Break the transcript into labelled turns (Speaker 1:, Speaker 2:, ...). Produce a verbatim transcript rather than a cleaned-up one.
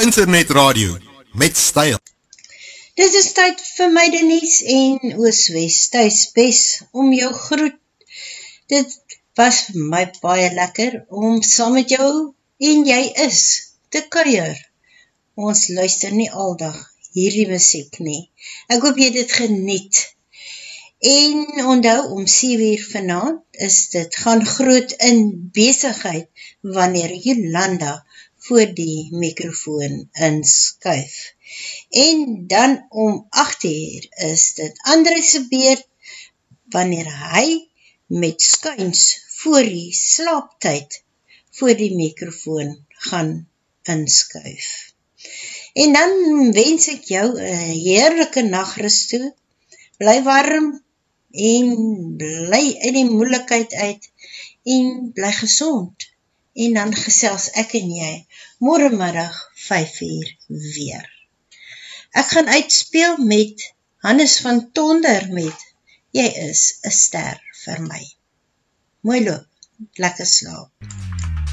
Speaker 1: Internetradio met styl.
Speaker 2: Dit is tyd vir my Denise en Ooswes Thuisbes om jou groet. Dit was vir my baie lekker om saam met jou en jy is te kuier. Ons luister nie aldag hierdie musiek nie. Ek hoop jy dit geniet. En onthou om sewe uur vanaand is dit gaan groot in besigheid wanneer Jolanda voor die microfoon inskuif. En dan om agt uur is dit Andre se beurt wanneer hy met skuins voor die slaaptyd voor die microfoon gaan inskuif. En dan wens ek jou 'n heerlike nagrus toe. Bly warm en bly uit die moeilikheid uit en bly gesond. En dan gesels ek en jy môremiddag vyf uur weer. Ek gaan uitspeel met Hannes van Tonder met Jy is 'n ster vir my. Mooi loop, lekker slaap.